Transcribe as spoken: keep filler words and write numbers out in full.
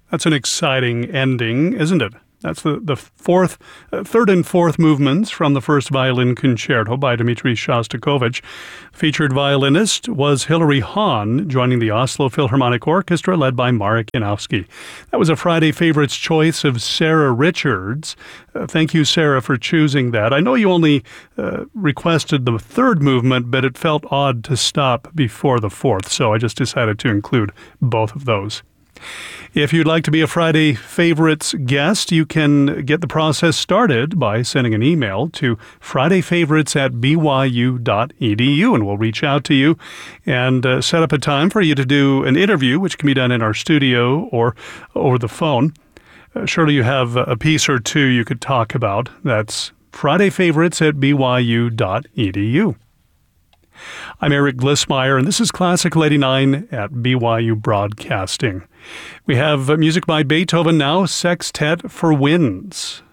That's an exciting ending, isn't it? That's the, the fourth, uh, third and fourth movements from the first violin concerto by Dmitri Shostakovich. Featured violinist was Hilary Hahn, joining the Oslo Philharmonic Orchestra led by Marek Janowski. That was a Friday Favorites choice of Sarah Richards. Uh, thank you, Sarah, for choosing that. I know you only uh, requested the third movement, but it felt odd to stop before the fourth, so I just decided to include both of those. If you'd like to be a Friday Favorites guest, you can get the process started by sending an email to friday favorites at b y u dot e d u, and we'll reach out to you and uh, set up a time for you to do an interview, which can be done in our studio or over the phone. Uh, surely you have a piece or two you could talk about. That's friday favorites at b y u dot e d u. I'm Eric Glissmeyer, and this is Classical eighty-nine at B Y U Broadcasting. We have music by Beethoven now, Sextet for Winds.